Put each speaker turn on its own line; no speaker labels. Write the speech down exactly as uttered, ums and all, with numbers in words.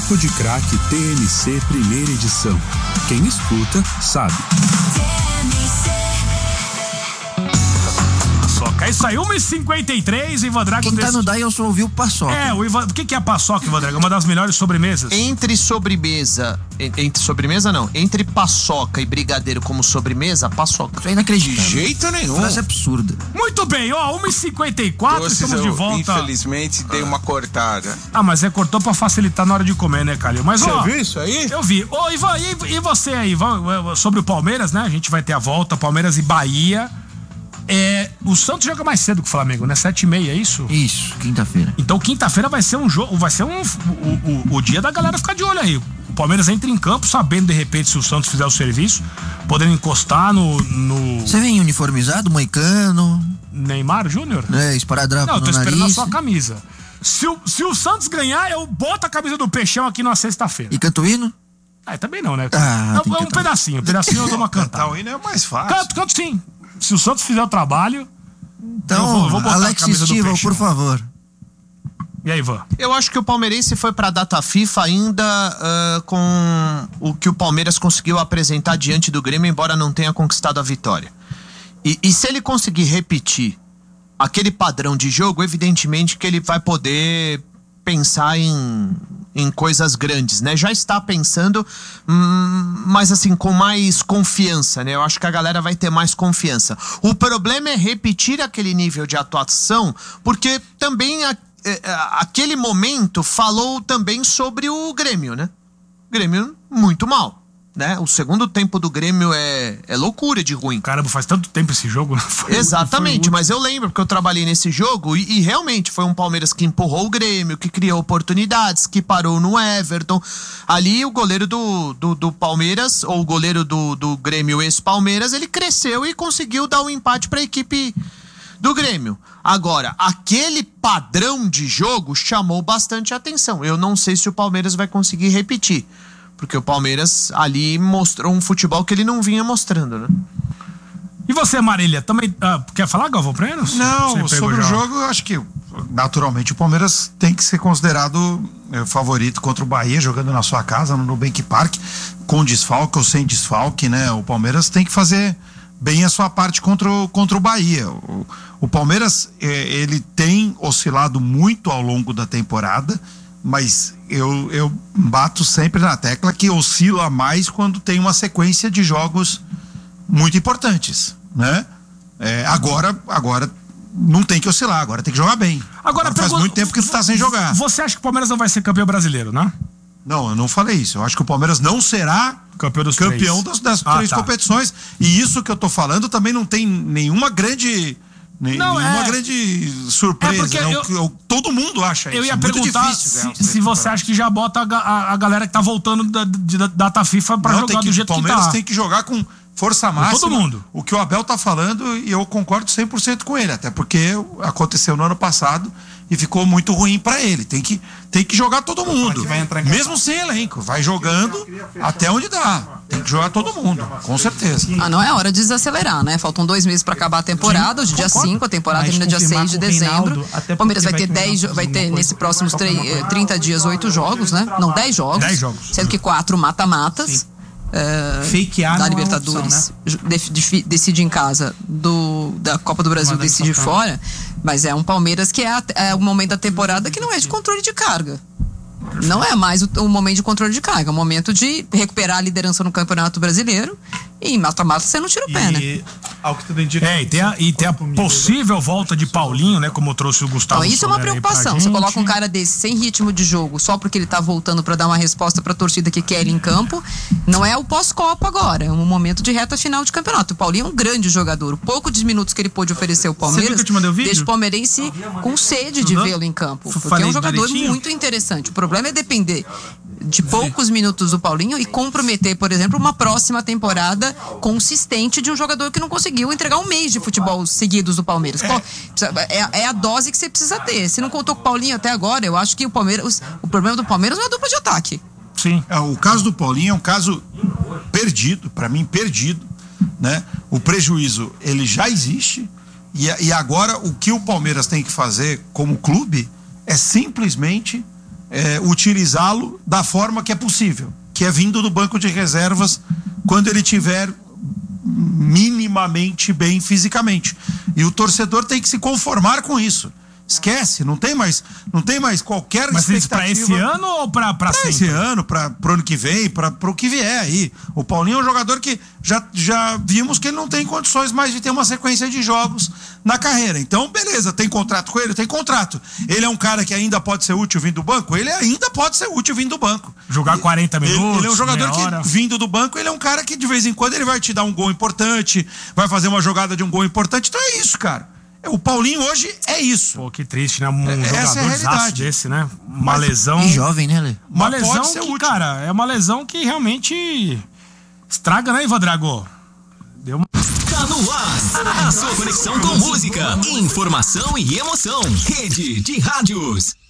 Papo de Craque T M C primeira edição. Quem escuta, sabe.
É isso aí, uma e cinquenta e três, Ivan Drago.
Quem tá
desse...
no Daí eu só ouvi o paçoca.
É, o Ivan... o que, que é a paçoca, Ivan Drago? Uma das melhores sobremesas.
Entre sobremesa, entre sobremesa não, entre paçoca e brigadeiro como sobremesa, paçoca.
Isso é inacreditável.
De jeito nenhum.
Frase absurda.
Muito bem, ó, uma e cinquenta e quatro,
Doces,
estamos de
eu,
volta.
Infelizmente, dei uma cortada.
Ah, mas é cortou pra facilitar na hora de comer, né, Calil? Mas,
Você
ó,
viu isso aí?
Eu vi. Ô, Ivan, e, e você aí, Ivan, sobre o Palmeiras, né? A gente vai ter a volta, Palmeiras e Bahia. É, o Santos joga mais cedo que o Flamengo, né? Sete e meia, é isso?
Isso, quinta-feira.
Então quinta-feira vai ser um jogo, vai ser um, o, o, o dia da galera ficar de olho aí. O Palmeiras entra em campo sabendo de repente se o Santos fizer o serviço, podendo encostar no... no...
Você vem uniformizado, moicano?
Neymar Júnior?
É, esparadrapo no
Não, eu tô
nariz.
esperando a sua camisa. Se o, se o Santos ganhar, eu boto a camisa do Peixão aqui na sexta-feira.
E canto hino?
Ah, também não, né?
Ah,
é, é um pedacinho, um pedacinho eu dou uma cantada.
Cantar o hino é mais fácil.
Canto, canto sim. Se o Santos fizer o trabalho...
Então,
eu vou, vou botar
Alex
a camisa do
Stival,
Peixão.
por favor.
E aí, Ivan?
Eu acho que o palmeirense foi pra data FIFA ainda uh, com o que o Palmeiras conseguiu apresentar diante do Grêmio, embora não tenha conquistado a vitória. E, e se ele conseguir repetir aquele padrão de jogo, evidentemente que ele vai poder pensar em, em coisas grandes, né? Já está pensando, hum, mas assim, com mais confiança, né? Eu acho que a galera vai ter mais confiança. O problema é repetir aquele nível de atuação, porque também a, a, aquele momento falou também sobre o Grêmio, né? Grêmio muito mal, né? O segundo tempo do Grêmio é, é loucura de ruim.
Caramba, faz tanto tempo esse jogo. Foi,
Exatamente,
foi
mas eu lembro porque eu trabalhei nesse jogo e, e realmente foi um Palmeiras que empurrou o Grêmio, que criou oportunidades, que parou no Everton. Ali o goleiro do, do, do Palmeiras, ou o goleiro do, do Grêmio ex-Palmeiras, ele cresceu e conseguiu dar o um empate para a equipe do Grêmio. Agora, aquele padrão de jogo chamou bastante atenção. Eu não sei se o Palmeiras vai conseguir repetir. Porque o Palmeiras ali mostrou um futebol que ele não vinha mostrando, né?
E você, Marília, também ah, quer falar, Galvão Prenos?
Não, sobre o jogo, eu acho que naturalmente o Palmeiras tem que ser considerado é, favorito contra o Bahia, jogando na sua casa, no Nubank Park, com desfalque ou sem desfalque, né? O Palmeiras tem que fazer bem a sua parte contra o, contra o Bahia. O, o Palmeiras, é, ele tem oscilado muito ao longo da temporada, mas eu, eu bato sempre na tecla que oscila mais quando tem uma sequência de jogos muito importantes, né? É, agora, agora não tem que oscilar, agora tem que jogar bem.
Agora,
agora faz
pergunta,
muito tempo que tu tá sem jogar.
Você acha que o Palmeiras não vai ser campeão brasileiro, né?
Não, eu não falei isso. Eu acho que o Palmeiras não será
campeão, dos
campeão
três.
das, das
ah,
três
tá.
competições. E isso que eu tô falando também não tem nenhuma grande...
Não,
nenhuma
é...
grande surpresa,
é
né?
eu...
Eu, eu, todo mundo acha isso.
Eu ia
é muito
perguntar
difícil,
se, se você acha que já bota a, a, a galera que tá voltando da, de, da data FIFA pra
não,
jogar
que,
do jeito que tá.
O Palmeiras tem que jogar com força máxima.
Todo mundo.
O que o Abel tá falando, e eu concordo cem por cento com ele, até porque aconteceu no ano passado e ficou muito ruim pra ele. Tem que, tem que jogar todo mundo. Mesmo sem elenco. Vai jogando até onde dá. Tem que jogar todo mundo, com certeza.
Ah, não é hora de desacelerar, né? Faltam dois meses pra acabar a temporada. Hoje, dia cinco, a temporada termina dia seis de dezembro. O Palmeiras vai ter dez, vai ter nesse próximos trinta dias, oito jogos, né? Não, dez jogos.
dez jogos.
Sendo que quatro mata-matas. Uh,
Fake A
da Libertadores, é opção, né? de, de, decide em casa, do, da Copa do Brasil decide fora, mas é um Palmeiras que é, a, é o momento da temporada que não é de controle de carga. Não é mais o, o momento de controle de carga, é o momento de recuperar a liderança no Campeonato Brasileiro e em mata-mata você não tira o pé,
e,
né?
Ao que tudo indica.
É, e tem a, e tem a possível volta de Paulinho, né? Como trouxe o Gustavo.
Então, isso é uma preocupação. Você coloca um cara desse sem ritmo de jogo, só porque ele tá voltando pra dar uma resposta pra torcida que quer ele em campo. Não é o pós-Copa agora, é um momento de reta final de campeonato. O Paulinho é um grande jogador. O pouco de minutos que ele pôde oferecer ao Palmeiras deixa o palmeirense com sede de vê-lo em campo. Porque é um jogador muito interessante. O problema é depender de poucos minutos do Paulinho e comprometer, por exemplo, uma próxima temporada consistente de um jogador que não conseguiu entregar um mês de futebol seguidos do Palmeiras. Pô, é, é a dose que você precisa ter. Se não contou com o Paulinho até agora, eu acho que o Palmeiras, o problema do Palmeiras não é a dupla de ataque.
Sim.
É, o caso do Paulinho é um caso perdido, pra mim perdido, né? O prejuízo, ele já existe e, e agora o que o Palmeiras tem que fazer como clube é simplesmente é, utilizá-lo da forma que é possível, que é vindo do banco de reservas quando ele tiver minimamente bem fisicamente. E o torcedor tem que se conformar com isso. Esquece, não tem mais, não tem mais qualquer
Mas isso pra
expectativa.
esse ano ou pra, pra,
Pra
sempre?
esse ano, pra, pro ano que vem, pra, pro que vier aí. O Paulinho é um jogador que já, já vimos que ele não tem condições mais de ter uma sequência de jogos na carreira. Então, beleza, tem contrato com ele? Tem contrato. Ele é um cara que ainda pode ser útil vindo do banco? Ele ainda pode ser útil vindo do banco.
Jogar quarenta minutos,
Ele, ele é um jogador
meia hora.
que, vindo do banco, ele é um cara que de vez em quando ele vai te dar um gol importante, vai fazer uma jogada de um gol importante. Então é isso, cara. O Paulinho hoje é isso.
Pô, que triste, né? Um
Essa é a
jogador
realidade.
desse, né? Uma
Mas-
lesão.
E jovem, né, Lê?
Uma
Mas pode
lesão
ser
que,
útil.
cara, é uma lesão que realmente estraga, né, Ivan Drago? Deu uma...
Tá no ar. A sua conexão com música, informação e emoção. Rede de Rádios.